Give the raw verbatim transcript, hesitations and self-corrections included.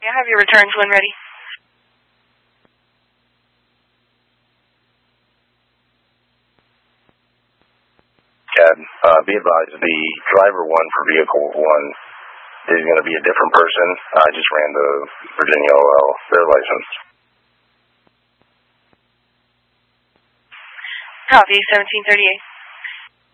I have your returns when ready. Chad, uh, be advised, the driver one for vehicle one is going to be a different person. I just ran the Virginia O L, their license. Copy, seventeen thirty-eight.